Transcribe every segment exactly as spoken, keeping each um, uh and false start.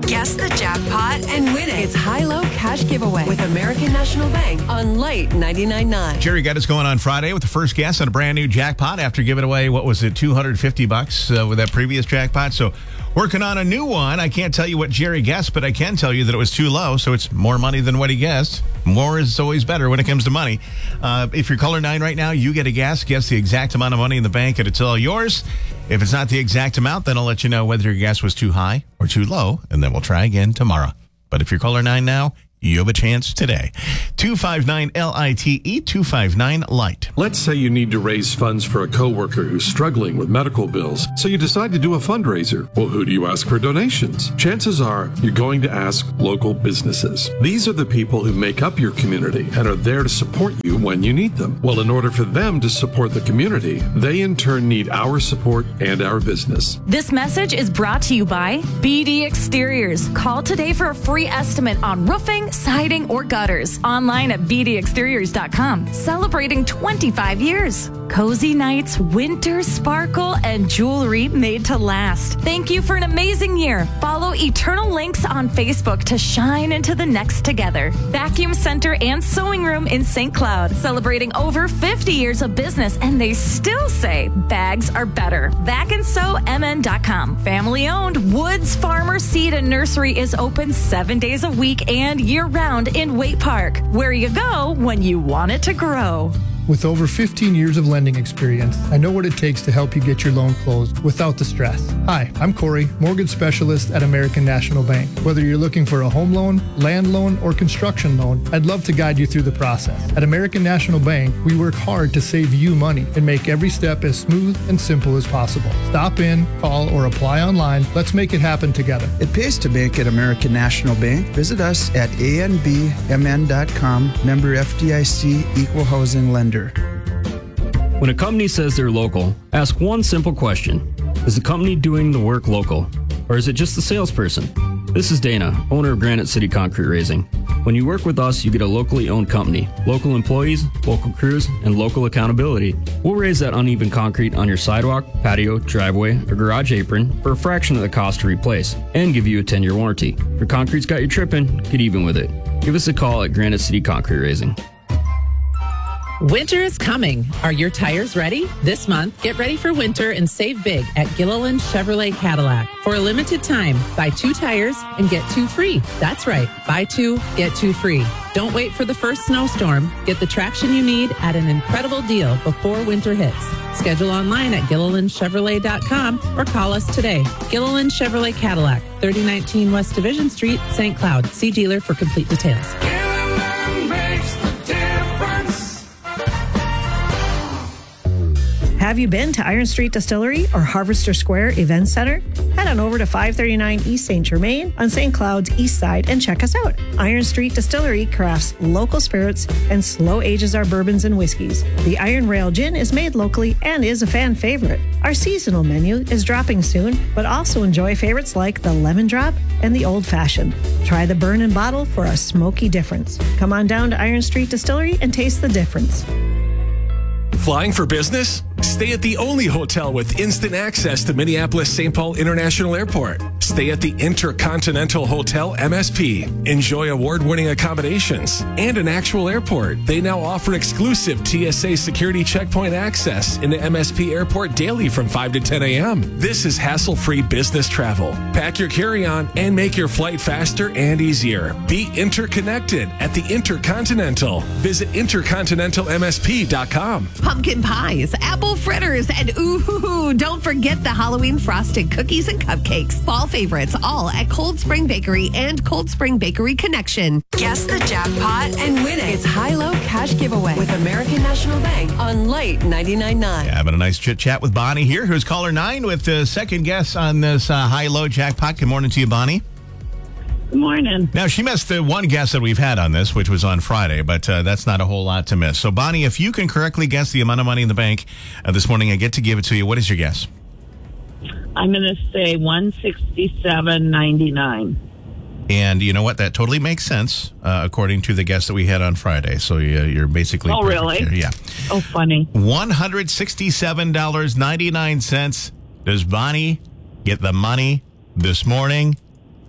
Guess the jackpot and win it. It's High-Low Cash Giveaway with American National Bank on Light ninety-nine point nine. Jerry got us going on Friday with the first guess on a brand new jackpot after giving away, what was it, two hundred fifty bucks uh, with that previous jackpot. So working on a new one. I can't tell you what Jerry guessed, but I can tell you that it was too low, so it's more money than what he guessed. More is always better when it comes to money. Uh, if you're caller nine right now, you get a guess. Guess the exact amount of money in the bank, and it's all yours. If it's not the exact amount, then I'll let you know whether your guess was too high or too low, and then we'll try again tomorrow. But if you're caller nine now, you have a chance today. two five nine L I T E, two five nine light. Let's say you need to raise funds for a coworker who's struggling with medical bills, so you decide to do a fundraiser. Well, who do you ask for donations? Chances are you're going to ask local businesses. These are the people who make up your community and are there to support you when you need them. Well, in order for them to support the community, they in turn need our support and our business. This message is brought to you by B D Exteriors. Call today for a free estimate on roofing, siding, or gutters. Online at B D exteriors dot com. Celebrating twenty-five years. Cozy nights, winter sparkle, and jewelry made to last. Thank you for an amazing year. Follow Eternal Links on Facebook to shine into the next together. Vacuum Center and Sewing Room in Saint Cloud. Celebrating over fifty years of business, and they still say bags are better. vac and sew m n dot com. Family owned, Woods Farmer Seed and Nursery is open seven days a week and year-round in Waite Park, where you go when you want it to grow. With over fifteen years of lending experience, I know what it takes to help you get your loan closed without the stress. Hi, I'm Corey, mortgage specialist at American National Bank. Whether you're looking for a home loan, land loan, or construction loan, I'd love to guide you through the process. At American National Bank, we work hard to save you money and make every step as smooth and simple as possible. Stop in, call, or apply online. Let's make it happen together. It pays to bank at American National Bank. Visit us at a n b m n dot com, member F D I C, equal housing lender. When a company says they're local, ask one simple question. Is the company doing the work local? Or is it just the salesperson? This is Dana, owner of Granite City Concrete Raising. When you work with us, you get a locally owned company, local employees, local crews, and local accountability. We'll raise that uneven concrete on your sidewalk, patio, driveway, or garage apron for a fraction of the cost to replace, and give you a ten-year warranty. If your concrete's got you tripping, get even with it. Give us a call at Granite City Concrete Raising. Winter is coming. Are your tires ready? This month, get ready for winter and save big at Gilliland Chevrolet Cadillac. For a limited time, buy two tires and get two free. That's right. Buy two, get two free. Don't wait for the first snowstorm. Get the traction you need at an incredible deal before winter hits. Schedule online at gilliland chevrolet dot com or call us today. Gilliland Chevrolet Cadillac, thirty nineteen West Division Street, Saint Cloud. See dealer for complete details. Have you been to Iron Street Distillery or Harvester Square Event Center? Head on over to five thirty-nine East Saint Germain on Saint Cloud's east side and check us out. Iron Street Distillery crafts local spirits and slow ages our bourbons and whiskeys. The Iron Rail Gin is made locally and is a fan favorite. Our seasonal menu is dropping soon, but also enjoy favorites like the Lemon Drop and the Old Fashioned. Try the Burn and Bottle for a smoky difference. Come on down to Iron Street Distillery and taste the difference. Flying for business? Stay at the only hotel with instant access to Minneapolis-Saint Paul International Airport. Stay at the Intercontinental Hotel M S P. Enjoy award-winning accommodations and an actual airport. They now offer exclusive T S A security checkpoint access into M S P Airport daily from five to ten a.m. This is hassle-free business travel. Pack your carry-on and make your flight faster and easier. Be interconnected at the Intercontinental. Visit intercontinental m s p dot com. Pumpkin pies, apple fritters, and ooh, don't forget the Halloween frosted cookies and cupcakes. Fall favorites, all at Cold Spring Bakery and Cold Spring Bakery Connection. Guess the jackpot and win it. It's High-Low Cash Giveaway with American National Bank on Light ninety-nine point nine. Yeah, having a nice chit chat with Bonnie here, who's caller nine with the second guess on this uh, high-low jackpot. Good morning to you, Bonnie. Good morning. Now, she missed the one guess that we've had on this, which was on Friday, but uh, that's not a whole lot to miss. So, Bonnie, if you can correctly guess the amount of money in the bank uh, this morning, I get to give it to you. What is your guess? I'm going to say one sixty-seven ninety-nine. And you know what? That totally makes sense, uh, according to the guess that we had on Friday. So uh, you're basically... Oh, really? Here. Yeah. Oh, funny. one hundred sixty-seven dollars and ninety-nine cents. Does Bonnie get the money this morning? Your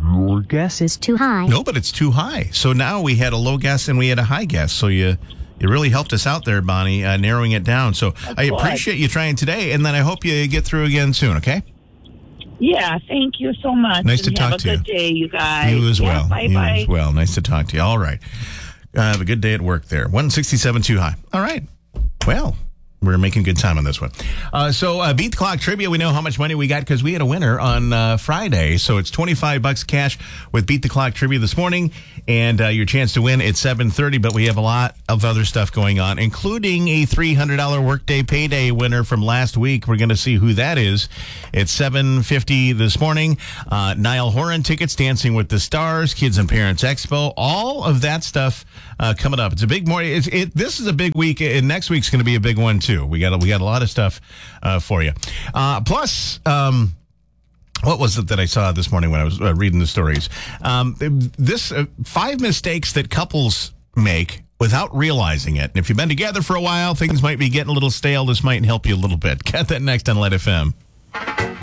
guess is too high. No, but it's too high. So now we had a low guess and we had a high guess. So you you really helped us out there, Bonnie, uh, narrowing it down. So I appreciate you trying today, and then I hope you get through again soon, okay? Yeah, thank you so much. Nice to and talk have to a you. good day, you guys. You as Yeah, well. Bye you bye. as well. Nice to talk to you. All right. Uh, have a good day at work there. one sixty-seven too high. All right. Well, we're making good time on this one. Uh, so uh, Beat the Clock Trivia, we know how much money we got because we had a winner on uh, Friday. So it's twenty-five bucks cash with Beat the Clock Trivia this morning. And uh, your chance to win at seven thirty. But we have a lot of other stuff going on, including a three hundred dollars Workday Payday winner from last week. We're going to see who that is at seven fifty this morning. Uh, Niall Horan tickets, Dancing with the Stars, Kids and Parents Expo, all of that stuff uh, coming up. It's a big morning. It's, it, this is a big week, and next week's going to be a big one, too. We got a, we got a lot of stuff uh, for you. Uh, plus, um, what was it that I saw this morning when I was uh, reading the stories? Um, this uh, five mistakes that couples make without realizing it. And if you've been together for a while, things might be getting a little stale. This might help you a little bit. Got that next on Light F M.